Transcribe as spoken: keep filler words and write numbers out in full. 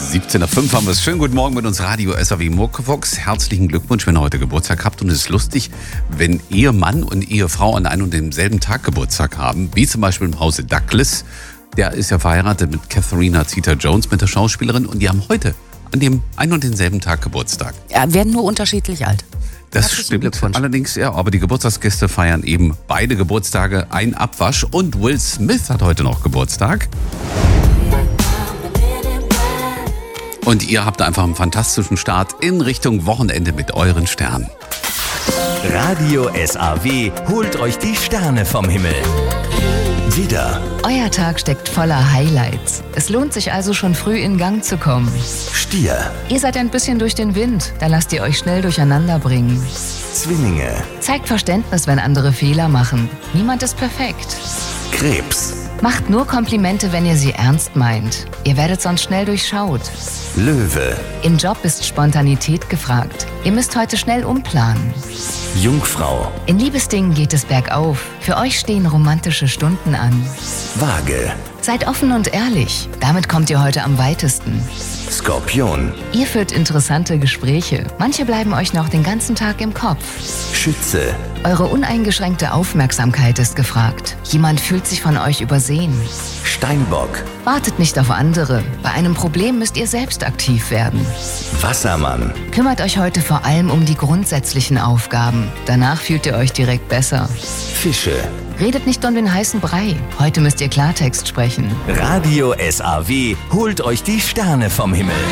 siebzehn Uhr fünf haben wir es. Schönen guten Morgen mit uns Radio S A W Muckefuchs. Herzlichen Glückwunsch, wenn ihr heute Geburtstag habt. Und es ist lustig, wenn Ehemann und Ehefrau an einem und demselben Tag Geburtstag haben, wie zum Beispiel im Hause Douglas. Der ist ja verheiratet mit Catherine Zeta-Jones, mit der Schauspielerin. Und die haben heute an dem einen und denselben Tag Geburtstag. Ja, werden nur unterschiedlich alt. Das stimmt allerdings, ja. Aber die Geburtstagsgäste feiern eben beide Geburtstage, ein Abwasch. Und Will Smith hat heute noch Geburtstag. Und ihr habt einfach einen fantastischen Start in Richtung Wochenende mit euren Sternen. Radio S A W holt euch die Sterne vom Himmel. Widder, Euer Tag steckt voller Highlights. Es lohnt sich also schon früh in Gang zu kommen. Stier, Ihr seid ein bisschen durch den Wind, da lasst ihr euch schnell durcheinander bringen. Zwillinge, Zeigt Verständnis, wenn andere Fehler machen. Niemand ist perfekt. Krebs, Macht nur Komplimente, wenn ihr sie ernst meint. Ihr werdet sonst schnell durchschaut. Löwe, Im Job ist Spontanität gefragt. Ihr müsst heute schnell umplanen. Jungfrau, In Liebesdingen geht es bergauf. Für euch stehen romantische Stunden an. Waage, Seid offen und ehrlich. Damit kommt ihr heute am weitesten. Skorpion, Ihr führt interessante Gespräche. Manche bleiben euch noch den ganzen Tag im Kopf. Schütze, Eure uneingeschränkte Aufmerksamkeit ist gefragt. Jemand fühlt sich von euch übersehen. Steinbock, Wartet nicht auf andere. Bei einem Problem müsst ihr selbst aktiv werden. Wassermann, Kümmert euch heute vor allem um die grundsätzlichen Aufgaben. Danach fühlt ihr euch direkt besser. Fische. Redet nicht um den heißen Brei. Heute müsst ihr Klartext sprechen. Radio S A W holt euch die Sterne vom Himmel.